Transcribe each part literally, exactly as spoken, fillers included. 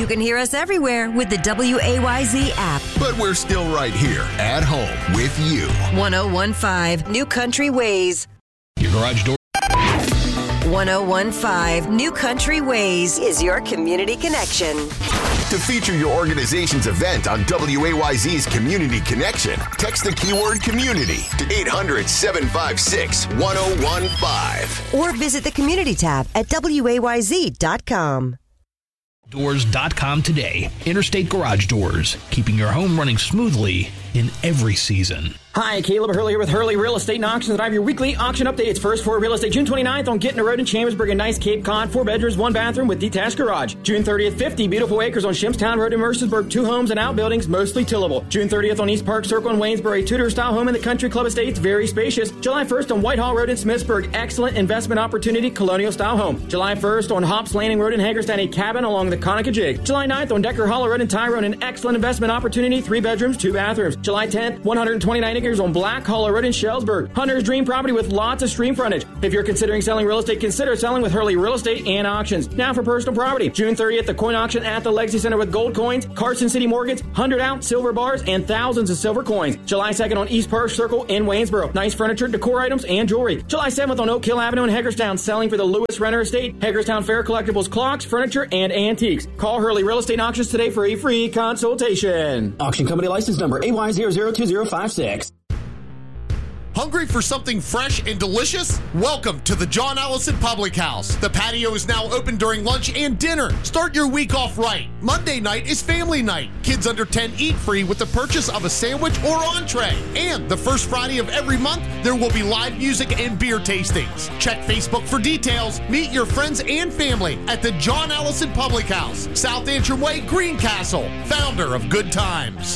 You can hear us everywhere with the W A Y Z app. But we're still right here at home with you. one oh one point five New Country Ways. Your garage door. one oh one point five New Country Ways is your community connection. To feature your organization's event on W A Y Z's Community Connection, text the keyword community to eight hundred, seven five six, one oh one five. Or visit the community tab at W A Y Z dot com. Doors dot com today. Interstate Garage Doors, keeping your home running smoothly in every season. Hi, Caleb Hurley here with Hurley Real Estate and Auctions, and I have your weekly auction updates. First for real estate, June twenty-ninth on Getting Road in Chambersburg, a nice Cape Cod, four bedrooms, one bathroom with detached garage. June thirtieth, fifty beautiful acres on Shimpstown Road in Mercersburg, two homes and outbuildings, mostly tillable. June thirtieth on East Park Circle in Waynesbury, Tudor-style home in the Country Club Estates, very spacious. July first on Whitehall Road in Smithsburg, excellent investment opportunity, colonial-style home. July first on Hops Landing Road in Hagerstown, a cabin along the Conococheague. July ninth on Decker Hollow Road in Tyrone, an excellent investment opportunity, three bedrooms, two bathrooms. July tenth, one hundred twenty-nine acres on Black Hollow Road in Shellsburg. Hunter's dream property with lots of stream frontage. If you're considering selling real estate, consider selling with Hurley Real Estate and Auctions. Now for personal property. June thirtieth, the coin auction at the Legacy Center with gold coins, Carson City mortgage, one hundred ounce silver bars, and thousands of silver coins. July second on East Park Circle in Waynesboro. Nice furniture, decor items, and jewelry. July seventh on Oak Hill Avenue in Hagerstown, selling for the Lewis Renner Estate, Hagerstown Fair collectibles, clocks, furniture, and antiques. Call Hurley Real Estate and Auctions today for a free consultation. Auction company license number A Y zero zero two zero five six. Hungry for something fresh and delicious? Welcome to the John Allison Public House. The patio is now open during lunch and dinner. Start your week off right. Monday night is family night. Kids under ten eat free with the purchase of a sandwich or entree. And the first Friday of every month, there will be live music and beer tastings. Check Facebook for details. Meet your friends and family at the John Allison Public House, South Antrim Way, Greencastle, founder of Good Times.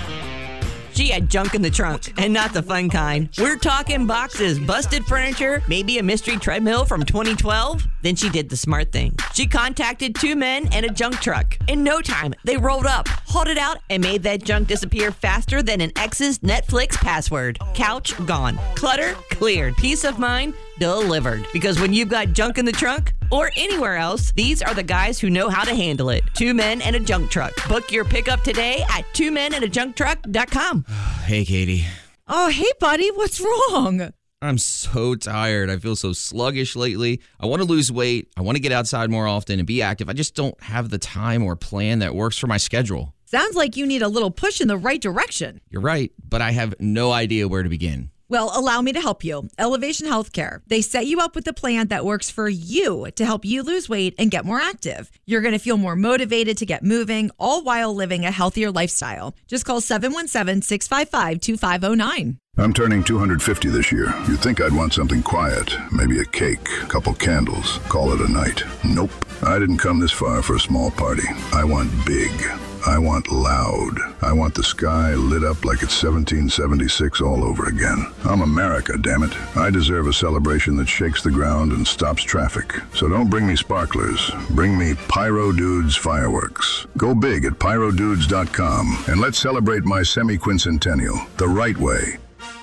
She had junk in the trunk, and not the fun kind. We're talking boxes, busted furniture, maybe a mystery treadmill from twenty twelve. Then she did the smart thing. She contacted two men and a junk truck. In no time, they rolled up, hauled it out, and made that junk disappear faster than an ex's Netflix password. Couch gone. Clutter cleared. Peace of mind delivered. Because when you've got junk in the trunk, or anywhere else, these are the guys who know how to handle it. Two men and a junk truck. Book your pickup today at two men and a junk truck dot com. Hey, Katie. Oh, hey, buddy. What's wrong? I'm so tired. I feel so sluggish lately. I want to lose weight. I want to get outside more often and be active. I just don't have the time or plan that works for my schedule. Sounds like you need a little push in the right direction. You're right, but I have no idea where to begin. Well, allow me to help you. Elevation Healthcare. They set you up with a plan that works for you to help you lose weight and get more active. You're going to feel more motivated to get moving, all while living a healthier lifestyle. Just call seven one seven, six five five, two five zero nine. I'm turning two hundred fifty this year. You'd think I'd want something quiet, maybe a cake, a couple candles, call it a night. Nope. I didn't come this far for a small party. I want big. I want loud. I want the sky lit up like it's seventeen seventy-six all over again. I'm America, damn it. I deserve a celebration that shakes the ground and stops traffic. So don't bring me sparklers. Bring me Pyro Dudes fireworks. Go big at pyro dudes dot com and let's celebrate my semi-quincentennial the right way.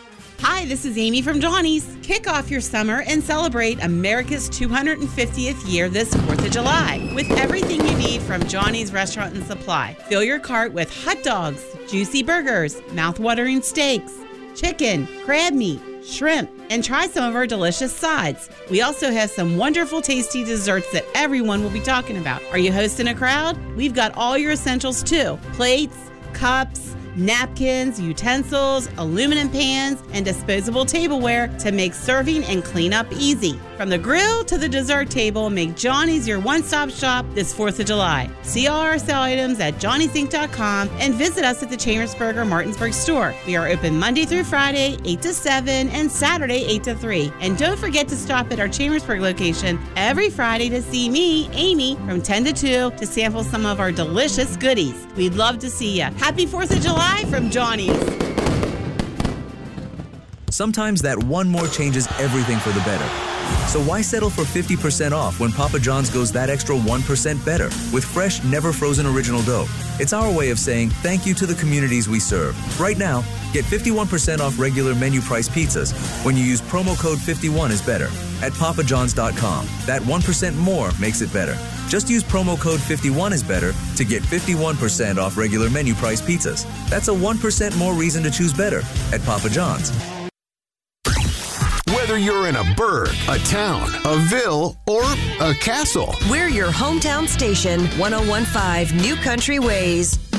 Hi, this is Amy from Johnny's. Kick off your summer and celebrate America's two hundred fiftieth year this fourth of July with everything you need from Johnny's Restaurant and Supply. Fill your cart with hot dogs, juicy burgers, mouth-watering steaks, chicken, crab meat, shrimp, and try some of our delicious sides. We also have some wonderful tasty desserts that everyone will be talking about. Are you hosting a crowd? We've got all your essentials too. Plates, cups, napkins, utensils, aluminum pans, and disposable tableware to make serving and cleanup easy. From the grill to the dessert table, make Johnny's your one-stop shop this fourth of July. See all our sale items at johnny's inc dot com and visit us at the Chambersburg or Martinsburg store. We are open Monday through Friday, eight to seven, and Saturday, eight to three. And don't forget to stop at our Chambersburg location every Friday to see me, Amy, from ten to two to sample some of our delicious goodies. We'd love to see you. Happy fourth of July from Johnny's. Sometimes that one more changes everything for the better. So why settle for fifty percent off when Papa John's goes that extra one percent better with fresh, never frozen original dough? It's our way of saying thank you to the communities we serve. Right now, get fifty-one percent off regular menu price pizzas when you use promo code fifty-one is better at papa johns dot com. That one percent more makes it better. Just use promo code fifty-one is better to get fifty-one percent off regular menu price pizzas. That's a one percent more reason to choose better at Papa John's. Whether you're in a burg, a town, a ville, or a castle, We're your hometown station, one oh one point five New Country Ways.